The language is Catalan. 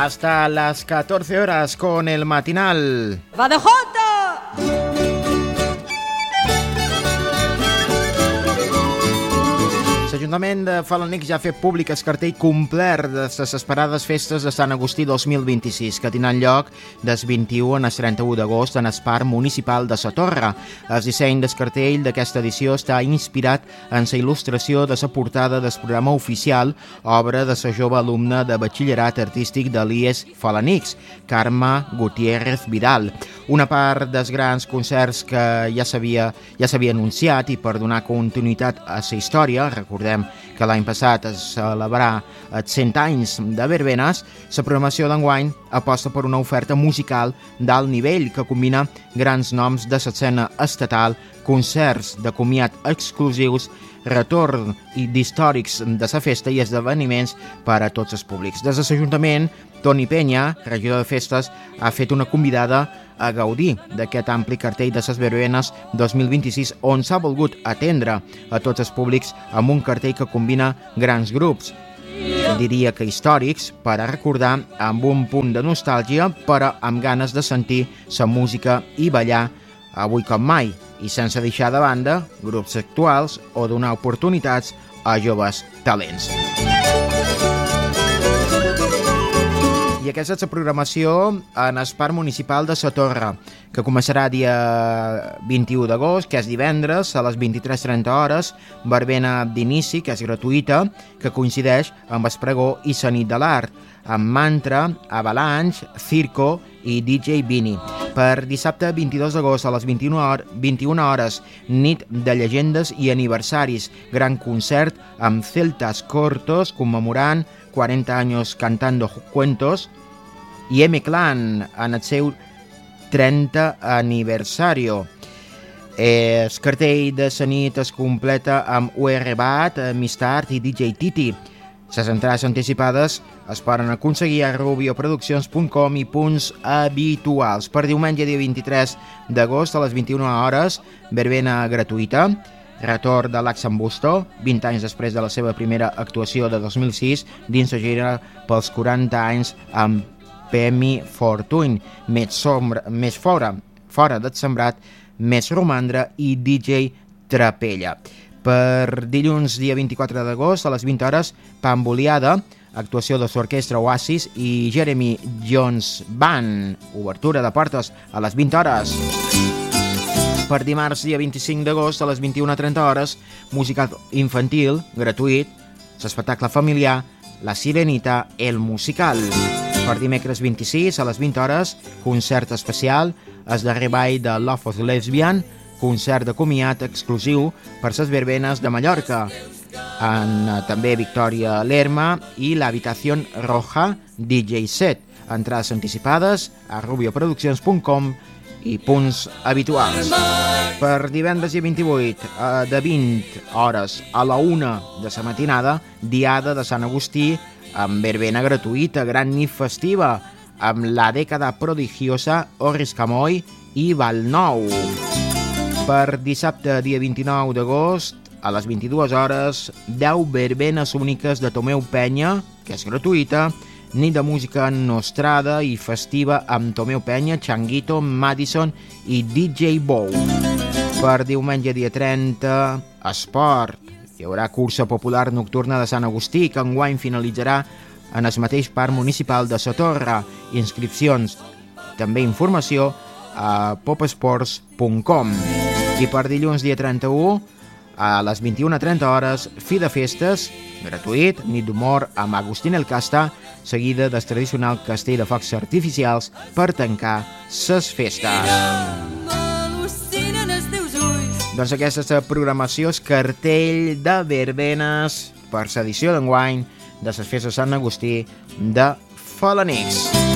hasta las 14 horas con el matinal. ¡Va de Jota! L'Ajuntament de Felanitx ja ha fet públic el cartell complet de les esperades festes de Sant Agustí 2026, que tindran lloc del 21 al 31 d'agost en el Parc Municipal de la Torre. El disseny del cartell d'aquesta edició està inspirat en la il·lustració de la portada del programa oficial, obra de la jove alumna de batxillerat artístic de l'IES Felanitx, Carme Gutiérrez Vidal. Una part dels grans concerts que ja s'havia anunciat i per donar continuïtat a la història, recordem que l'any passat es celebrarà els 100 anys de verbenes, la programació d'enguany aposta per una oferta musical d'alt nivell que combina grans noms de l'escena estatal, concerts de comiat exclusius, retorn d'històrics de la festa i esdeveniments per a tots els públics. Des de l'Ajuntament, Toni Penya, regidor de festes, ha fet una convidada a gaudir d'aquest ampli cartell de les verbenes 2026 on s'ha volgut atendre a tots els públics amb un cartell que combina grans grups, diria que històrics, per a recordar amb un punt de nostàlgia, però amb ganes de sentir la música i ballar avui com mai, i sense deixar de banda grups actuals o donar oportunitats a joves talents. I aquesta és la programació en el Parc Municipal de la Torre, que començarà dia 21 d'agost, que és divendres, a les 23:30 hores, verbena d'inici, que és gratuïta, que coincideix amb el pregó i la nit de l'art, amb mantra, avalanche, circo i DJ Vini. Per dissabte 22 d'agost a les 21 hores, nit de llegendes i aniversaris, gran concert amb Celtas Cortos commemorant 40 anys cantando cuentos i M-Clan en el seu 30 aniversario. El cartell de la nit es completa amb UR Bat, Mistart i DJ Titi. Les entrades anticipades es poden aconseguir a rubioproduccions.com i punts habituals. Per diumenge, dia 23 d'agost, a les 21 hores, verbena gratuïta, retorn de l'Axan Busto, 20 anys després de la seva primera actuació de 2006, dins la gira pels 40 anys amb Pemi Fortuny, més fora del sembrat, més romandre i DJ Trapella. Per dilluns, dia 24 d'agost, a les 20 hores, Pamboliada, actuació de l'orquestra Oasis i Jeremy Jones Band, obertura de portes a les 20 hores. Per dimarts, dia 25 d'agost, a les 21:30 hores, música infantil, gratuït, l'espectacle familiar, La Sirenita, el musical. Per dimecres 26, a les 20 hores, concert especial, el darrer ball de Love of Lesbian, concert de comiat exclusiu per les verbenes de Mallorca, en també Victòria Lerma i l'Habitació Roja DJ set. Entrades anticipades a rubioproduccions.com i punts habituals. Per divendres dia 28, de 20 hores a la 1 de la matinada, diada de Sant Agustí amb verbena gratuïta, gran nit festiva, amb la dècada prodigiosa, Orris Camoy i Valnou. Per dissabte, dia 29 d'agost, a les 22 hores, 10 verbenes úniques de Tomeu Penya, que és gratuïta, nit de música nostrada i festiva amb Tomeu Penya, Changuito, Madison i DJ Bow. Per diumenge, dia 30, esport. Hi haurà cursa popular nocturna de Sant Agustí, que enguany finalitzarà en el mateix Parc Municipal de la Torre. Inscripcions, també informació a popesports.com. I per dilluns, dia 31, a les 21:30 hores, fi de festes, gratuït, nit d'humor amb Agustín El Casta, seguida del tradicional castell de focs artificials per tancar ses festes. Doncs aquesta és la programació, el cartell de verbenes per l'edició d'enguany de les festes de Sant Agustí de Felanitx.